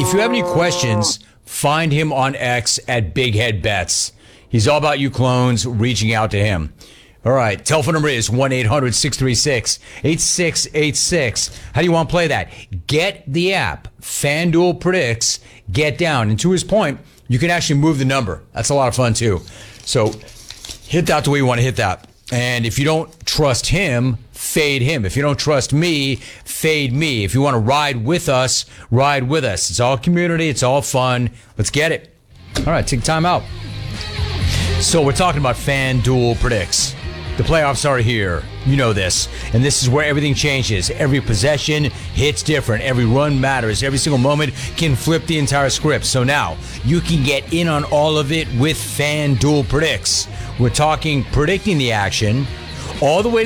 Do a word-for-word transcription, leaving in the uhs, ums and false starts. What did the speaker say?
if you have any questions, find him on X at Big Head Bets. He's all about you clones reaching out to him. All right, telephone number is one eight hundred six three six eight six eight six. How do you want to play that? Get the app. FanDuel Predicts. Get down. And to his point, you can actually move the number. That's a lot of fun, too. So hit that the way you want to hit that. And if you don't trust him, fade him. If you don't trust me, fade me. If you want to ride with us, ride with us. It's all community. It's all fun. Let's get it. All right, take time out. So we're talking about FanDuel Predicts. The playoffs are here. You know this. And this is where everything changes. Every possession hits different. Every run matters. Every single moment can flip the entire script. So now you can get in on all of it with FanDuel Predicts. We're talking predicting the action all the way